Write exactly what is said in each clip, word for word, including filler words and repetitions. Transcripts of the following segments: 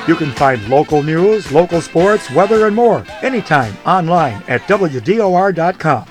You can find local news, local sports, weather, and more anytime online at W D O R dot com.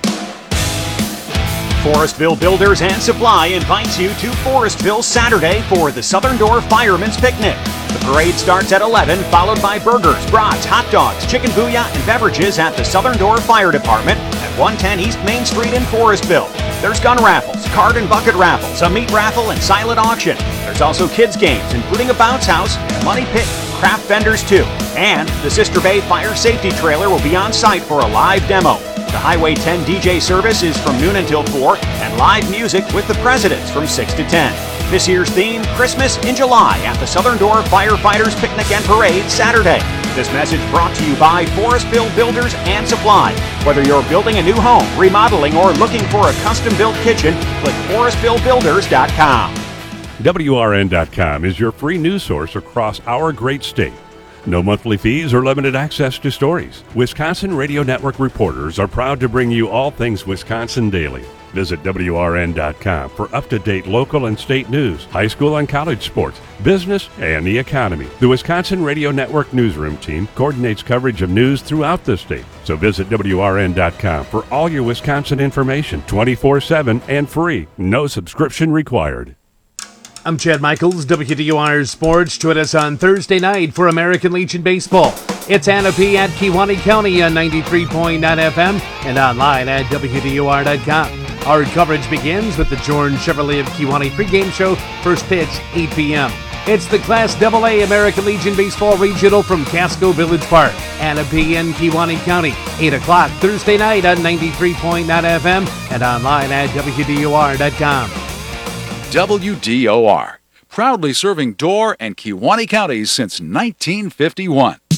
Forestville Builders and Supply invites you to Forestville Saturday for the Southern Door Fireman's Picnic. The parade starts at eleven, followed by burgers, brats, hot dogs, chicken booyah, and beverages at the Southern Door Fire Department at one ten East Main Street in Forestville. There's gun raffles, card and bucket raffles, a meat raffle, and silent auction. There's also kids' games, including a bounce house, and a money pit, craft vendors too. And the Sister Bay Fire Safety Trailer will be on site for a live demo. The Highway ten D J service is from noon until four, and live music with the Presidents from six to ten. This year's theme, Christmas in July at the Southern Door Firefighters Picnic and Parade Saturday. This message brought to you by Forestville Builders and Supply. Whether you're building a new home, remodeling, or looking for a custom-built kitchen, click forestville builders dot com. W R N dot com is your free news source across our great state. No monthly fees or limited access to stories. Wisconsin Radio Network reporters are proud to bring you all things Wisconsin daily. Visit W R N dot com for up-to-date local and state news, high school and college sports, business, and the economy. The Wisconsin Radio Network newsroom team coordinates coverage of news throughout the state. So visit W R N dot com for all your Wisconsin information twenty-four seven and free. No subscription required. I'm Chad Michaels, W D O R Sports. Join us on Thursday night for American Legion Baseball. It's Anape at Kewaunee County on ninety-three point nine F M and online at W D O R dot com. Our coverage begins with the Jordan Chevrolet of Kewaunee pregame show, first pitch, eight p.m. It's the Class double A American Legion Baseball Regional from Casco Village Park, Anape and Kewaunee County, eight o'clock Thursday night on ninety-three point nine F M and online at W D O R dot com. W D O R, proudly serving Door and Kewaunee counties since nineteen fifty-one.